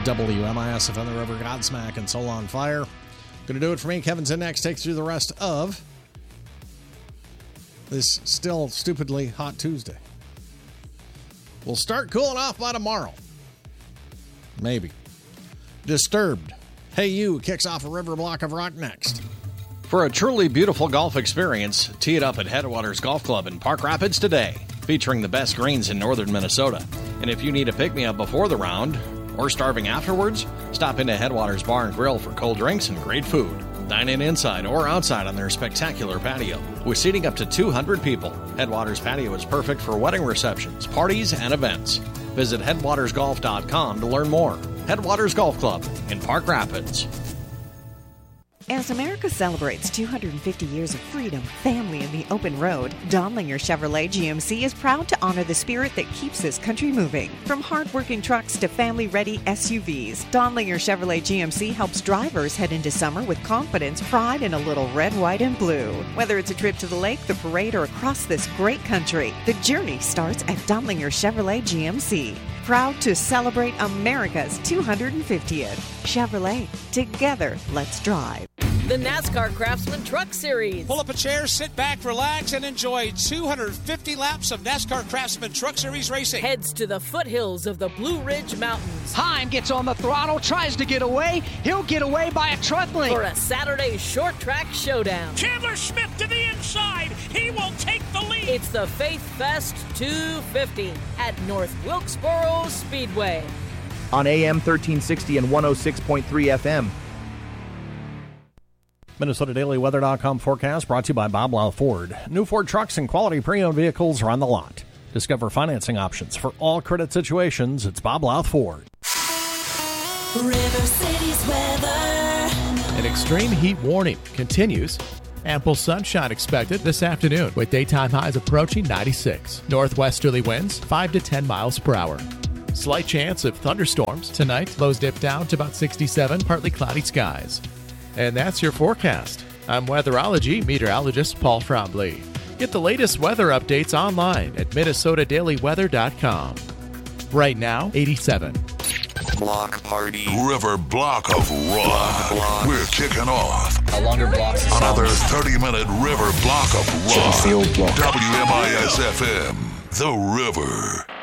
WMIS on the River, Godsmack, and Soul on Fire. Going to do it for me. Kevin's in next. Takes through the rest of this still stupidly hot Tuesday. We'll start cooling off by tomorrow. Maybe. Disturbed. Hey You kicks off a river block of rock next. For a truly beautiful golf experience, tee it up at Headwaters Golf Club in Park Rapids today, featuring the best greens in northern Minnesota. And if you need a pick-me-up before the round or starving afterwards, stop into Headwaters Bar and Grill for cold drinks and great food. Dine in inside or outside on their spectacular patio. With seating up to 200 people, Headwaters Patio is perfect for wedding receptions, parties, and events. Visit headwatersgolf.com to learn more. Headwaters Golf Club in Park Rapids. As America celebrates 250 years of freedom, family, and the open road, Donlinger Chevrolet GMC is proud to honor the spirit that keeps this country moving. From hard-working trucks to family-ready SUVs, Donlinger Chevrolet GMC helps drivers head into summer with confidence, pride, and a little red, white, and blue. Whether it's a trip to the lake, the parade, or across this great country, the journey starts at Donlinger Chevrolet GMC. Proud to celebrate America's 250th. Chevrolet, together, let's drive. The NASCAR Craftsman Truck Series. Pull up a chair, sit back, relax, and enjoy 250 laps of NASCAR Craftsman Truck Series racing. Heads to the foothills of the Blue Ridge Mountains. Heim gets on the throttle, tries to get away. He'll get away by a tripling. For a Saturday short track showdown. Chandler Smith to the inside. He will take the lead. It's the Faith Fest 250 at North Wilkesboro Speedway. On AM 1360 and 106.3 FM. MinnesotaDailyWeather.com forecast brought to you by Bob Lau Ford. New Ford trucks and quality pre-owned vehicles are on the lot. Discover financing options for all credit situations. It's Bob Lau Ford. River City's weather. An extreme heat warning continues. Ample sunshine expected this afternoon with daytime highs approaching 96. Northwesterly winds 5 to 10 miles per hour. Slight chance of thunderstorms tonight. Lows dip down to about 67, partly cloudy skies. And that's your forecast. I'm weatherology meteorologist Paul Frombley. Get the latest weather updates online at MinnesotaDailyWeather.com. Right now, 87. Block party. River block of rock. We're kicking off. A longer block. Another 30-minute river block of rock. WMIS FM. The River.